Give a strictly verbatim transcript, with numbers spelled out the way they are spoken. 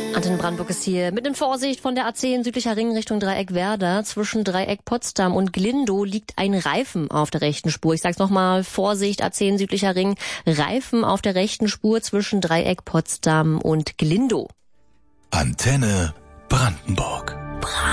Antenne Brandenburg ist hier mit in Vorsicht von der A zehn südlicher Ring Richtung Dreieck Werder. Zwischen Dreieck Potsdam und Glindow liegt ein Reifen auf der rechten Spur. Ich sag's nochmal, Vorsicht, A zehn südlicher Ring, Reifen auf der rechten Spur zwischen Dreieck Potsdam und Glindow. Antenne Brandenburg.